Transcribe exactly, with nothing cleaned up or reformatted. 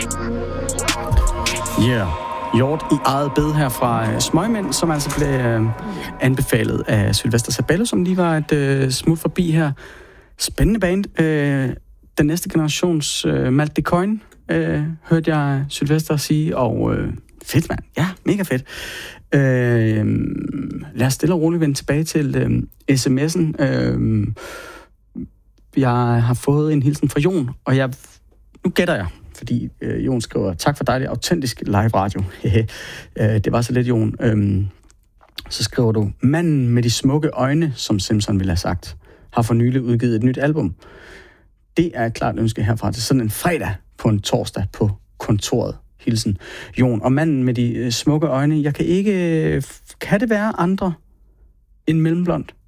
Yeah. Hjort i eget bed her fra Smøgmænd, som altså blev øh, anbefalet af Sylvester Sabello, som lige var et øh, smut forbi her. Spændende band. Øh, den næste generations øh, Malte de Coin, øh, hørte jeg Sylvester sige, og øh, fedt, mand. Ja, mega fedt. Øh, lad os stille og roligt vende tilbage til øh, sms'en. Øh, jeg har fået en hilsen fra Jon, og jeg, nu gætter jeg, fordi øh, Jon skriver, tak for dejlig autentisk live radio. øh, det var så lidt, Jon. Øh, så skriver du, manden med de smukke øjne, som Simpson ville have sagt, har for nylig udgivet et nyt album. Det er et klart ønske herfra til sådan en fredag på en torsdag på kontoret. Hilsen, Jon. Og manden med de øh, smukke øjne, jeg kan ikke... Kan det være andre end Mellemblond?